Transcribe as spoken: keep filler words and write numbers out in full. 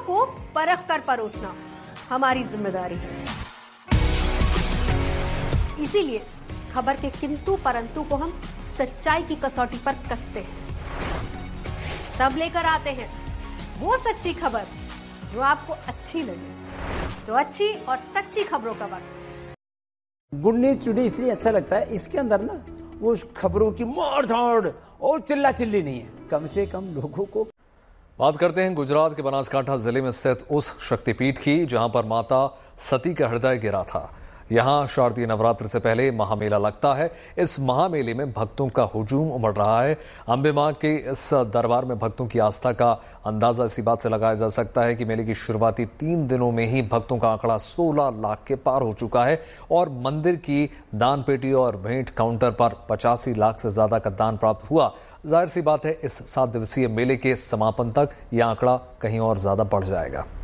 को परख कर परोसना हमारी जिम्मेदारी है। इसीलिए खबर के किंतु परंतु को हम सच्चाई की कसौटी पर कसते हैं, तब लेकर आते हैं वो सच्ची खबर जो आपको अच्छी लगे। तो अच्छी और सच्ची खबरों का वक्त। गुड न्यूज टुडे इसलिए अच्छा लगता है, इसके अंदर ना वो खबरों की मार धाड़ और चिल्ला चिल्ली नहीं है, कम से कम लोगों को। बात करते हैं गुजरात के बनासकांठा जिले में स्थित उस शक्तिपीठ की जहां पर माता सती का हृदय गिरा था। यहां शारदीय नवरात्र से पहले महामेला लगता है। इस महामेले में भक्तों का हुजूम उमड़ रहा है। अंबे मां के इस दरबार में भक्तों की आस्था का अंदाजा इसी बात से लगाया जा सकता है कि मेले की शुरुआती तीन दिनों में ही भक्तों का आंकड़ा सोलह लाख के पार हो चुका है और मंदिर की दान पेटी और भेंट काउंटर पर पचासी लाख से ज्यादा का दान प्राप्त हुआ। जाहिर सी बात है इस सात दिवसीय मेले के समापन तक यह आंकड़ा कहीं और ज्यादा बढ़ जाएगा।